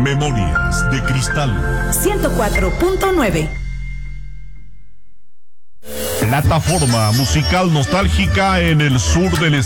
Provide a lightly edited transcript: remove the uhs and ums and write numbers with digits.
Memorias de Cristal 104.9. Plataforma musical nostálgica en el sur del estado.